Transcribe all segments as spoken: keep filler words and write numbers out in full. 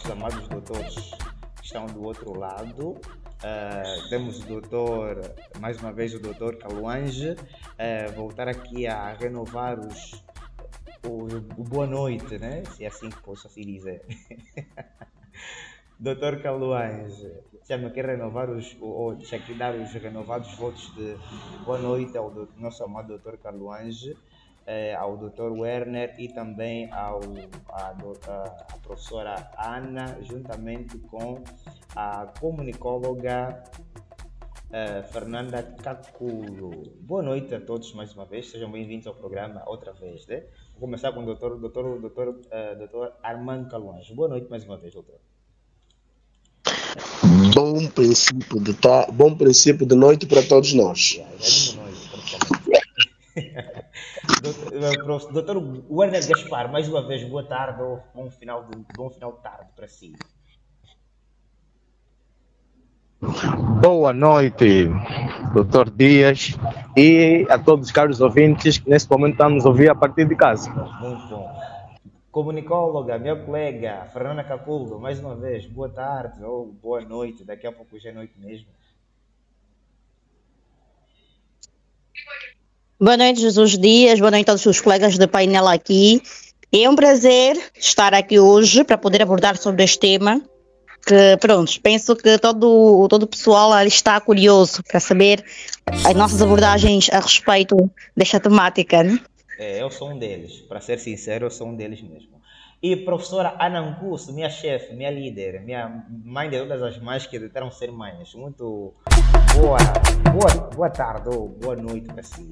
nossos amados doutores que estão do outro lado. Uh, temos o doutor, mais uma vez o doutor Caluange, uh, voltar aqui a renovar os, o, o boa noite, né? Se é assim que posso assim dizer. doutor Caluange, já me quer renovar os, ou deixa aqui dar os renovados votos de boa noite ao do, nosso amado doutor Caluange, eh, ao doutor Werner e também ao, a, a, a professora Ana, juntamente com a comunicóloga eh, Fernanda Caculo. Boa noite a todos mais uma vez, sejam bem-vindos ao programa outra vez, né? Vou começar com o doutor, doutor, doutor, uh, doutor Armando Caluange. Boa noite mais uma vez, doutor. Bom princípio de, ta... Bom princípio de noite para todos nós. Yeah, já de noite, doutor, doutor Werner Gaspar, mais uma vez, boa tarde ou bom final de, bom final de tarde para si. Boa noite, doutor Dias, e a todos os caros ouvintes que nesse momento estamos a ouvir a partir de casa. Muito bom. Comunicóloga, minha colega Fernanda Caculo, mais uma vez, boa tarde ou boa noite, daqui a pouco já é noite mesmo. Boa noite, Jesus Dias, boa noite a todos os colegas do painel aqui. É um prazer estar aqui hoje para poder abordar sobre este tema, que pronto, penso que todo, todo o pessoal ali está curioso para saber as nossas abordagens a respeito desta temática, né? É, eu sou um deles, para ser sincero, eu sou um deles mesmo. E professora Ana Ancusso, minha chefe, minha líder, minha mãe de todas as mães que tentaram ser mães, muito boa, boa, boa tarde ou boa noite para si.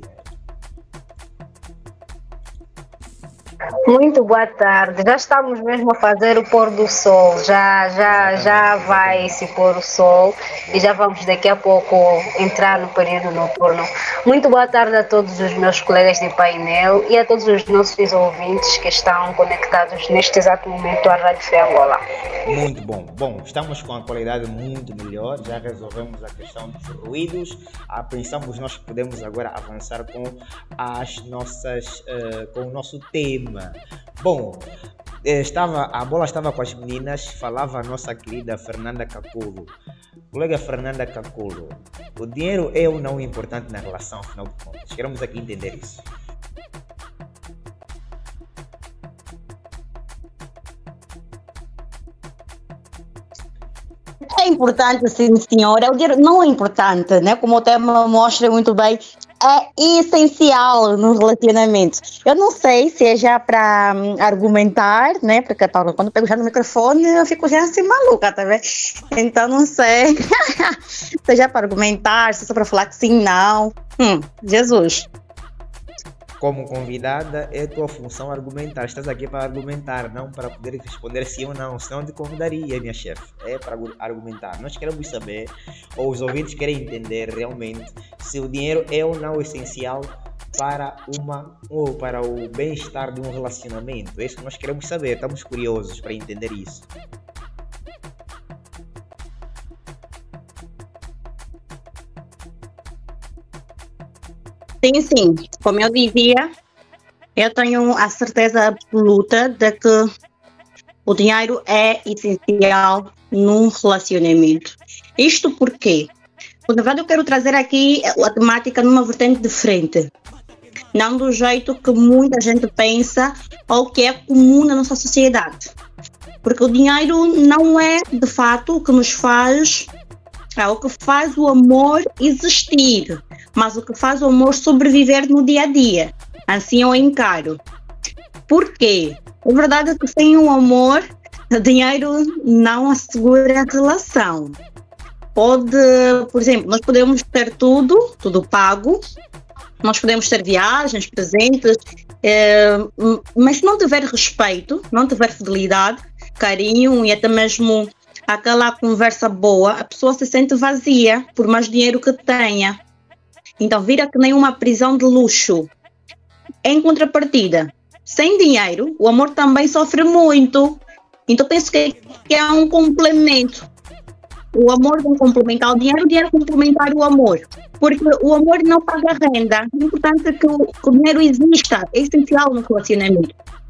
Muito boa tarde, já estamos mesmo a fazer o pôr do sol, já, já, já vai se pôr o sol e já vamos daqui a pouco entrar no período noturno. Muito boa tarde a todos os meus colegas de painel e a todos os nossos ouvintes que estão conectados neste exato momento à Rádio Fé Angola. Muito bom, bom, estamos com a qualidade muito melhor, já resolvemos a questão dos ruídos, ah, pensamos nós que podemos agora avançar com as nossas, uh, com o nosso tema. Bom, estava, a bola estava com as meninas, falava a nossa querida Fernanda Caculo. Colega Fernanda Caculo, o dinheiro é ou não importante na relação, afinal de contas? Queremos aqui entender isso. É importante, sim, senhora. O dinheiro não é importante, né? Como o tema mostra muito bem, é essencial no relacionamento. Eu não sei se é já para um, argumentar, né? Porque Paulo, quando eu pego já no microfone, eu fico já assim maluca, tá vendo? Então não sei se é já para argumentar, se é só para falar que sim, não. Hum, Jesus. Como convidada, é tua função argumentar. Estás aqui para argumentar, não para poder responder sim ou não. Senão eu te convidaria, minha chefe. É para argumentar. Nós queremos saber, ou os ouvintes querem entender realmente, se o dinheiro é ou não essencial para, uma, ou para o bem-estar de um relacionamento. É isso que nós queremos saber. Estamos curiosos para entender isso. Sim, sim. Como eu dizia, eu tenho a certeza absoluta de que o dinheiro é essencial num relacionamento. Isto porque, na verdade, eu quero trazer aqui a temática numa vertente diferente. Não do jeito que muita gente pensa ou que é comum na nossa sociedade. Porque o dinheiro não é, de fato, o que nos faz... É o que faz o amor existir, mas o que faz o amor sobreviver no dia a dia. Assim eu encaro. Por quê? A verdade é que sem o amor, o dinheiro não assegura a relação. Pode, por exemplo, nós podemos ter tudo, tudo pago, nós podemos ter viagens, presentes, é, mas se não tiver respeito, não tiver fidelidade, carinho e até mesmo aquela conversa boa, a pessoa se sente vazia por mais dinheiro que tenha. Então vira que nem uma prisão de luxo. Em contrapartida, sem dinheiro, o amor também sofre muito. Então penso que, que é um complemento. O amor vai complementar o dinheiro, o dinheiro complementar o amor. Porque o amor não paga renda. É importante que o, que o dinheiro exista, é essencial no relacionamento.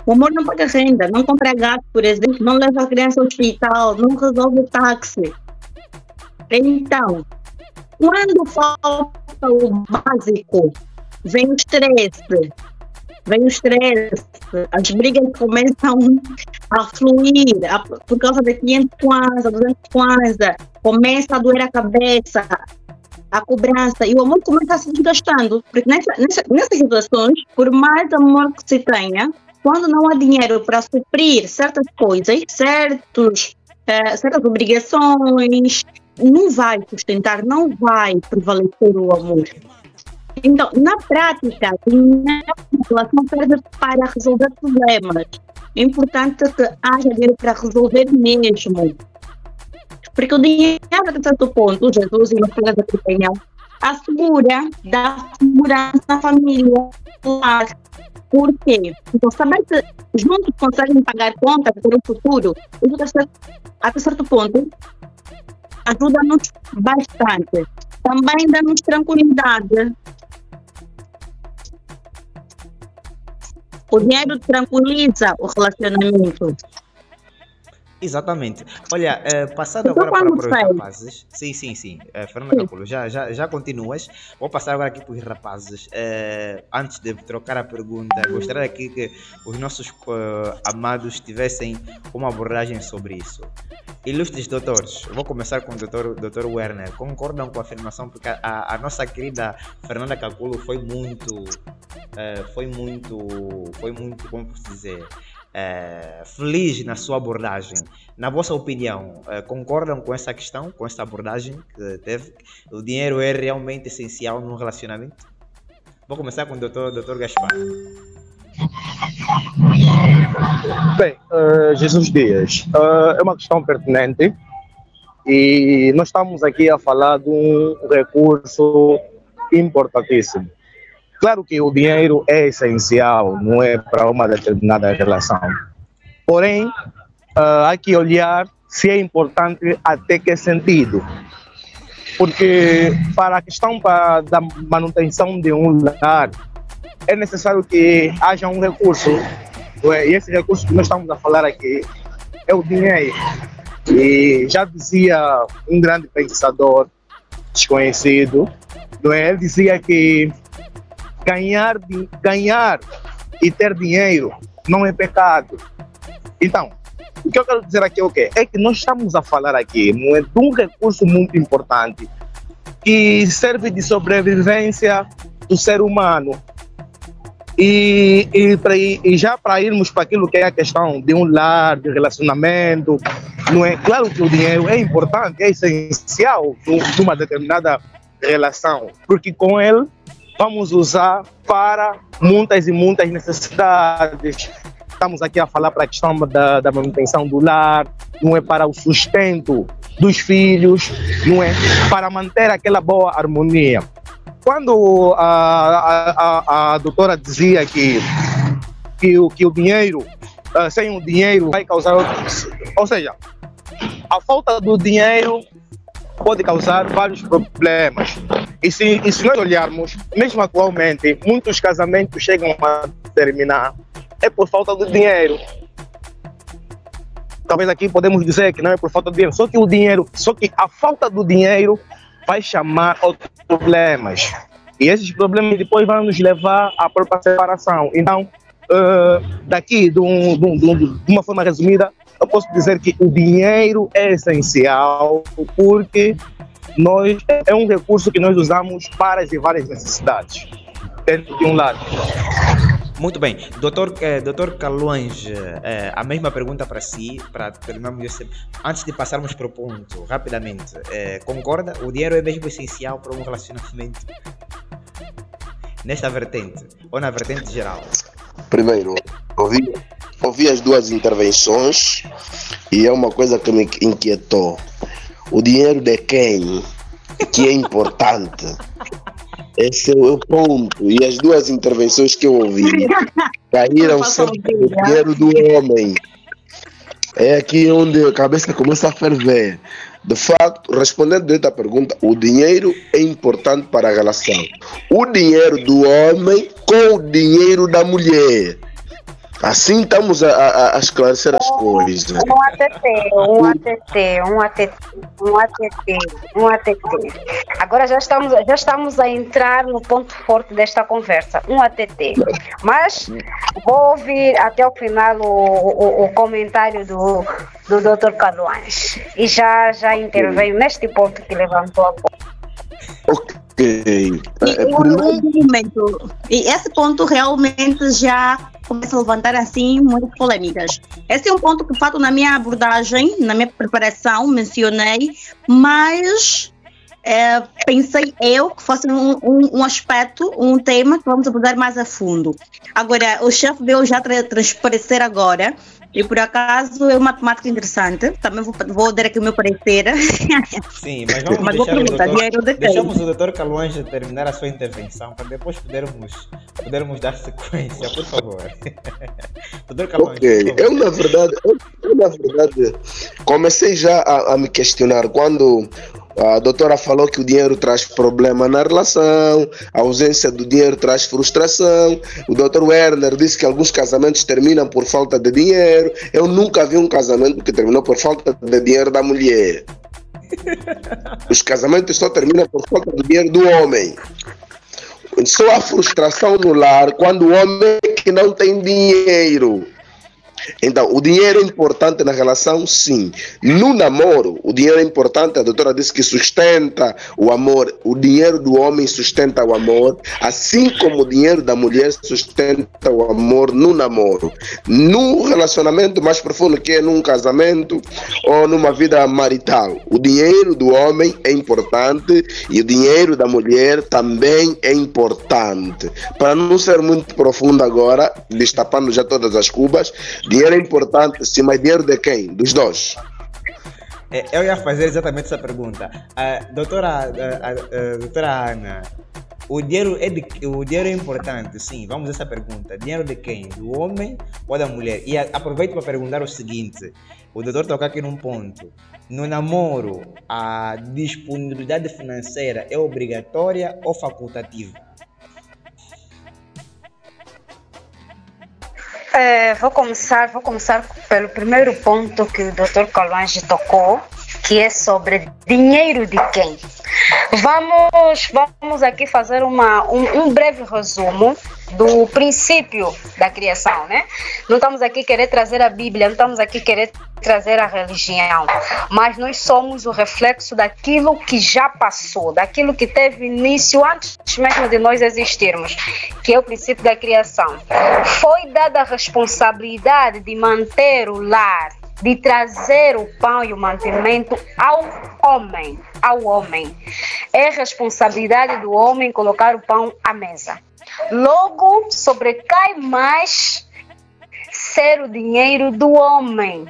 O amor não paga renda, não compra gato, por exemplo, não leva a criança ao hospital, não resolve o táxi. Então, quando falta o básico, vem o estresse, vem o estresse, as brigas começam a fluir a, por causa de quinhentos kwanza, duzentos kwanza, começa a doer a cabeça, a cobrança, e o amor começa a se desgastando, porque nessa, nessa, nessas situações, por mais amor que se tenha, quando não há dinheiro para suprir certas coisas, certos, uh, certas obrigações, não vai sustentar, não vai prevalecer o amor. Então, na prática, a relação serve para resolver problemas. É importante que haja dinheiro para resolver mesmo. Porque o dinheiro, até certo ponto, Jesus e os colegas que tenham, assegura, dá segurança à família. Por quê? Então, saber que juntos conseguem pagar contas, ter um futuro, isso até certo ponto ajuda-nos bastante. Também dá-nos tranquilidade. O dinheiro tranquiliza o relacionamento. Exatamente. Olha, uh, passando agora para, para os rapazes. Sim, sim, sim. Uh, Fernanda Capulo, já, já, já continuas. Vou passar agora aqui para os rapazes. Uh, antes de trocar a pergunta, gostaria aqui que os nossos uh, amados tivessem uma abordagem sobre isso. Ilustres doutores, vou começar com o doutor, doutor Werner. Concordam com a afirmação? Porque a, a nossa querida Fernanda Capulo foi muito, uh, foi muito, foi muito, como posso dizer, uh, feliz na sua abordagem. Na vossa opinião, uh, concordam com essa questão, com essa abordagem que teve? O dinheiro é realmente essencial num relacionamento? Vou começar com o doutor, doutor Gaspar. Bem, uh, Jesus Dias, uh, é uma questão pertinente e nós estamos aqui a falar de um recurso importantíssimo. Claro que o dinheiro é essencial, não é para uma determinada relação. Porém, uh, há que olhar se é importante até que sentido. Porque para a questão para, da manutenção de um lar, é necessário que haja um recurso, e esse recurso que nós estamos a falar aqui é o dinheiro. E já dizia um grande pensador desconhecido, não é? Ele dizia que ganhar, ganhar e ter dinheiro não é pecado. Então, o que eu quero dizer aqui é o quê? É que nós estamos a falar aqui, não é, de um recurso muito importante que serve de sobrevivência do ser humano. E, e, pra, e já para irmos para aquilo que é a questão de um lar, de relacionamento, não é? Claro que o dinheiro é importante, é essencial de uma determinada relação, porque com ele vamos usar para muitas e muitas necessidades. Estamos aqui a falar para a questão da, da manutenção do lar, não é, para o sustento dos filhos, não é, para manter aquela boa harmonia. Quando a, a, a, a doutora dizia que, que, o, que o dinheiro, uh, sem o dinheiro vai causar outros, ou seja, a falta do dinheiro pode causar vários problemas. E se, e se nós olharmos, mesmo atualmente, muitos casamentos chegam a terminar é por falta do dinheiro. Talvez aqui podemos dizer que não é por falta do dinheiro, só que o dinheiro, só que a falta do dinheiro vai chamar outros problemas. E esses problemas depois vão nos levar à própria separação. Então, uh, daqui, de, um, de, um, de uma forma resumida, eu posso dizer que o dinheiro é essencial porque nós, é um recurso que nós usamos para as várias necessidades dentro de um lado. Muito bem, doutor, eh, doutor Carluange, eh, a mesma pergunta para si, para terminarmos esse, antes de passarmos para o ponto, rapidamente, eh, concorda? O dinheiro é mesmo essencial para um relacionamento? Nesta vertente, ou na vertente geral? Primeiro, ouvi, ouvi as duas intervenções e é uma coisa que me inquietou. O dinheiro de quem? Que é importante. Esse é o ponto. E as duas intervenções que eu ouvi caíram sempre no dinheiro do homem. É aqui onde a cabeça começa a ferver. De facto, respondendo direto à pergunta, o dinheiro é importante para a relação. O dinheiro do homem com o dinheiro da mulher. Assim estamos a, a- a esclarecer as coisas. Um A T T, um A T T, um A T T, um A T T, um A T T. Agora já estamos, já estamos a entrar no ponto forte desta conversa, um A T T. Mas vou ouvir até o final o, o, o comentário do, do doutor Carlos e já, já intervenho neste ponto que levantou agora. Ok. E, É, um, primeiro, um momento. E esse ponto realmente já começa a levantar assim muitas polêmicas. Esse é um ponto que, de fato, na minha abordagem, na minha preparação, mencionei, mas é, pensei eu que fosse um, um, um aspecto, um tema que vamos abordar mais a fundo. Agora, o chefe veio já tra transparecer agora. E por acaso é uma temática interessante. Também vou, vou dar aqui o meu parecer. Sim, mas vamos Mas vou deixar o perguntar, doutor, dinheiro de quem? deixamos o doutor Caluange terminar a sua intervenção para depois podermos, podermos dar sequência, por favor. doutor Caluange, ok. por favor. Eu na verdade, eu, eu, na verdade comecei já a, a me questionar quando a doutora falou que o dinheiro traz problema na relação, a ausência do dinheiro traz frustração. O doutor Werner disse que alguns casamentos terminam por falta de dinheiro. Eu nunca vi um casamento que terminou por falta de dinheiro da mulher. Os casamentos só terminam por falta do dinheiro do homem. Só há frustração no lar quando o homem é que não tem dinheiro. Então, o dinheiro é importante na relação, sim. No namoro, o dinheiro é importante. A doutora disse que sustenta o amor. O dinheiro do homem sustenta o amor, assim como o dinheiro da mulher sustenta o amor no namoro. No relacionamento mais profundo, que é num casamento ou numa vida marital, o dinheiro do homem é importante e o dinheiro da mulher também é importante. Para não ser muito profundo agora, destapando já todas as cubas, dinheiro é importante, sim, mas dinheiro de quem? Dos dois. É, eu ia fazer exatamente essa pergunta. A doutora, a, a, a doutora Ana, o dinheiro, é de, o dinheiro é importante, sim, vamos a essa pergunta. Dinheiro de quem? Do homem ou da mulher? E a, aproveito para perguntar o seguinte, o doutor toca aqui num ponto. No namoro, a disponibilidade financeira é obrigatória ou facultativa? É, vou começar, vou começar pelo primeiro ponto que o doutor Caluange tocou, que é sobre dinheiro de quem. Vamos, vamos aqui fazer uma, um, um breve resumo do princípio da criação, né? Não estamos aqui querer trazer a Bíblia, não estamos aqui querer trazer a religião, mas nós somos o reflexo daquilo que já passou, daquilo que teve início antes mesmo de nós existirmos, que é o princípio da criação. Foi dada a responsabilidade de manter o lar, de trazer o pão e o mantimento ao homem, ao homem. É responsabilidade do homem colocar o pão à mesa. Logo, sobrecai mais ser o dinheiro do homem.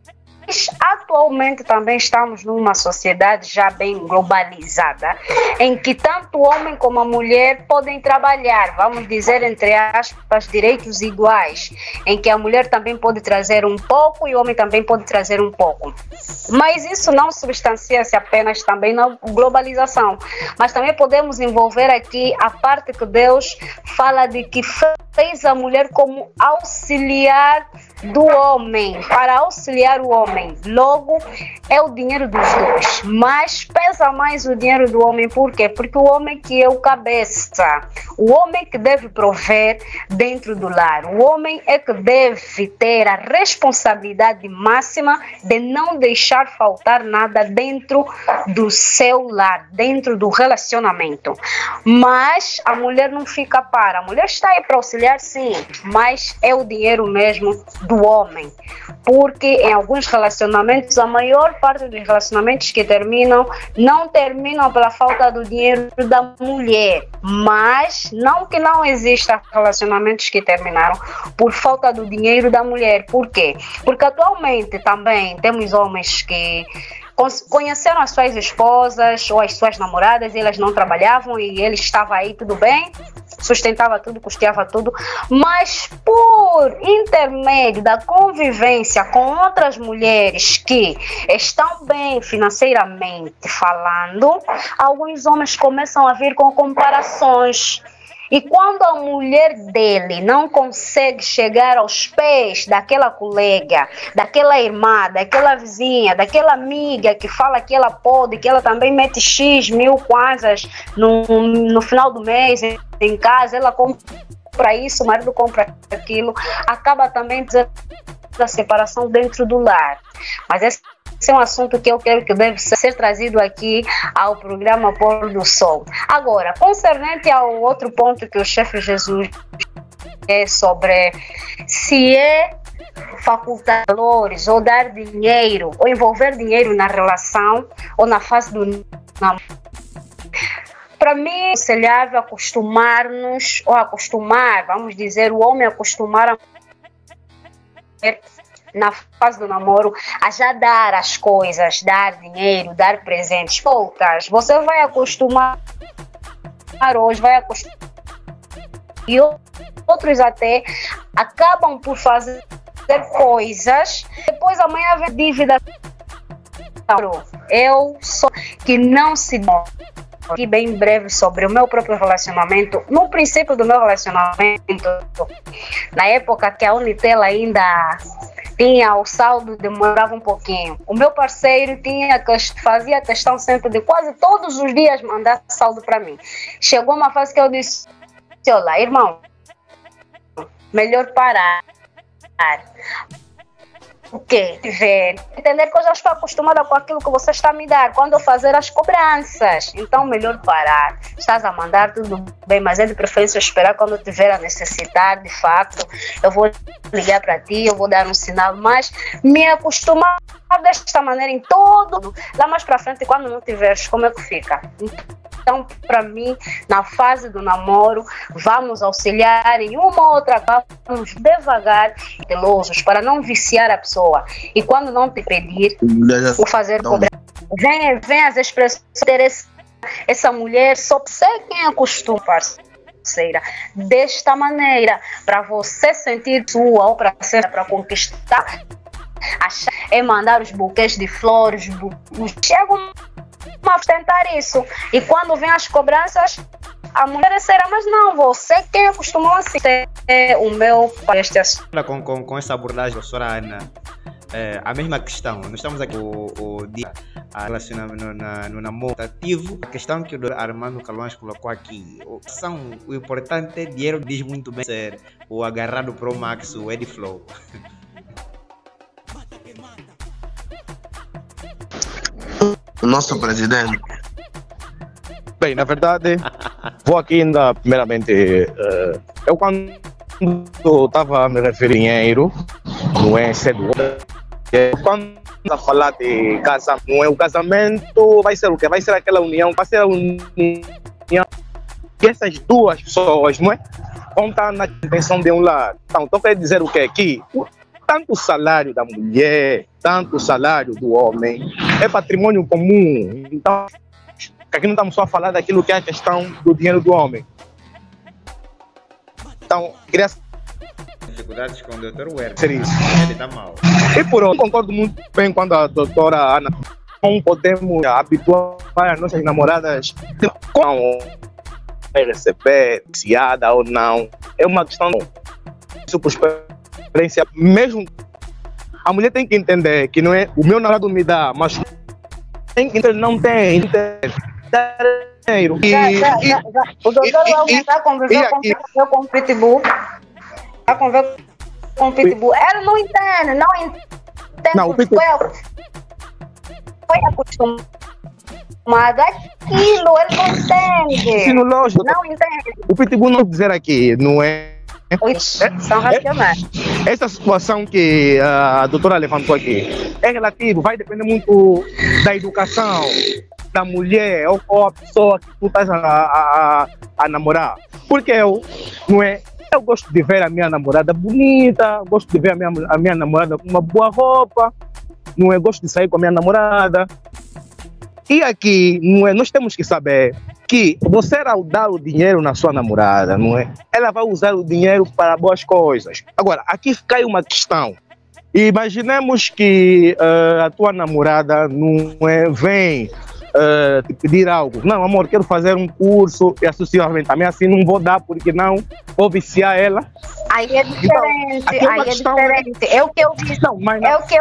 Atualmente também estamos numa sociedade já bem globalizada, em que tanto o homem como a mulher podem trabalhar, vamos dizer entre aspas, direitos iguais, em que a mulher também pode trazer um pouco e o homem também pode trazer um pouco. Mas isso não substancia-se apenas também na globalização, mas também podemos envolver aqui a parte que Deus fala de que fez a mulher como auxiliar do homem, para auxiliar o homem. Logo, é o dinheiro dos dois, mas pesa mais o dinheiro do homem. Por quê? Porque o homem que é o cabeça, o homem que deve prover dentro do lar, o homem é que deve ter a responsabilidade máxima de não deixar faltar nada dentro do seu lar, dentro do relacionamento. Mas a mulher não fica para, a mulher está aí para auxiliar, sim, mas é o dinheiro mesmo do homem, porque em alguns relacionamentos, a maior parte dos relacionamentos que terminam, não terminam pela falta do dinheiro da mulher, mas não que não exista relacionamentos que terminaram por falta do dinheiro da mulher. Por quê? Porque atualmente também temos homens que conheceram as suas esposas ou as suas namoradas e elas não trabalhavam e ele estava aí tudo bem, sustentava tudo, custeava tudo, mas por intermédio da convivência com outras mulheres que estão bem financeiramente falando, alguns homens começam a vir com comparações. E quando a mulher dele não consegue chegar aos pés daquela colega, daquela irmã, daquela vizinha, daquela amiga que fala que ela pode, que ela também mete X mil kwanzas no, no final do mês em casa, ela compra isso, o marido compra aquilo, acaba também da separação dentro do lar. Mas esse Esse é um assunto que eu creio que deve ser trazido aqui ao programa Pôr do Sol. Agora, concernente ao outro ponto que o chefe Jesus é sobre se é facultar valores ou dar dinheiro ou envolver dinheiro na relação ou na fase do namoro. Para mim, é aconselhável acostumar-nos ou acostumar, vamos dizer, o homem acostumar a na fase do namoro, a já dar as coisas, dar dinheiro, dar presentes, poucas. Você vai acostumar hoje, vai acostumar. E outros até acabam por fazer coisas, depois amanhã vem dívida. Eu sou que não se aqui bem breve sobre o meu próprio relacionamento. No princípio do meu relacionamento, na época que a Unitel ainda tinha o saldo, demorava um pouquinho. O meu parceiro tinha, fazia questão sempre de quase todos os dias mandar saldo para mim. Chegou uma fase que eu disse: olha, irmão, melhor parar. O quê? Ver. Entender que eu já estou acostumada com aquilo que você está a me dar quando eu fazer as cobranças. Então, melhor parar. Estás a mandar tudo bem, mas é de preferência esperar quando eu tiver a necessitar, de facto. Eu vou ligar para ti, eu vou dar um sinal, mas me acostumar desta maneira em todo. Lá mais para frente, quando não tiveres, como é que fica? Então, para mim, na fase do namoro, vamos auxiliar em uma ou outra, vamos devagar e telosos para não viciar a pessoa. E quando não te pedir, o fazer cobrar. Vem, vem as expressões, essa, essa mulher só sei quem acostuma, parceira. Desta maneira, para você sentir sua ou para ser, para conquistar, achar, é mandar os buquês de flores, bu, chegam a tentar isso. E quando vem as cobranças, a mulher será, mas não, você quem acostumou assim. É o meu este assunto. Com, com, com essa abordagem, professora Ana, é, a mesma questão. Nós estamos aqui o, o dia relacionamento no, na, no namoro ativo. A questão que o doutor Armando Calões colocou aqui, o, são, o importante é dinheiro, diz muito bem ser o agarrado Pro Max, o Ediflow. O nosso presidente. Bem, na verdade, vou aqui ainda, primeiramente, uh, eu quando estava a me referir a dinheiro, não é cedo. Quando a falar de casamento, não é o casamento, vai ser o quê? Vai ser aquela união, vai ser a união que essas duas pessoas, não é? Vão estar na intenção de um lado. Então, então quer dizer o quê? Que tanto o salário da mulher, tanto o salário do homem é patrimônio comum. Então, aqui não estamos só a falar daquilo que é a questão do dinheiro do homem. Então, queria dificuldades com o doutor Werner. Ser isso. Ele está mal. E por outro, concordo muito bem quando a doutora Ana, não podemos habituar as nossas namoradas com receber, viciada ou não. É uma questão, isso por experiência, mesmo a mulher tem que entender que não é o meu namorado me dá, mas tem que entender, não tem, dar dinheiro. E, já, já, já, já. O doutor Welmer está conversando com, com o Pitbull. Está conversando com o Pitbull. Ele não entende, não entende. Não, o Pitbull foi acostumado àquilo, ele não entende. Sim, lógico. Não entende. O Pitbull não dizer aqui, não é? São racionais. Essa situação que a doutora levantou aqui é relativo, vai depender muito da educação da mulher ou, ou a pessoa que tu estás a, a, a namorar. Porque eu, não é? Eu gosto de ver a minha namorada bonita, gosto de ver a minha, a minha namorada com uma boa roupa, não é? Gosto de sair com a minha namorada. E aqui, não é? Nós temos que saber que você, ao dar o dinheiro na sua namorada, não é? Ela vai usar o dinheiro para boas coisas. Agora, aqui cai uma questão. Imaginemos que uh, a tua namorada não é, vem uh, te pedir algo. Não, amor, quero fazer um curso e associativamente. Também assim não vou dar, porque não vou viciar ela. Aí é diferente, aqui é uma aí é questão- diferente. É o que eu disse. Não, mas É o que